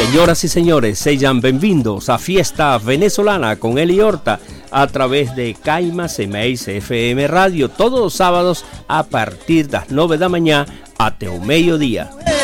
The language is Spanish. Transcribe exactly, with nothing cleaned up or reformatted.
Señoras y señores, sean bienvenidos a Fiesta Venezolana con Eli Horta a través de Caima Semeis F M Radio todos los sábados a partir de las nueve de la mañana hasta el mediodía.